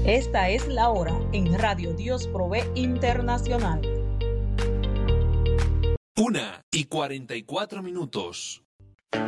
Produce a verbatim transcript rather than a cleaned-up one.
Esta es la hora en Radio Dios Provee Internacional. Una y cuarenta y cuatro minutos.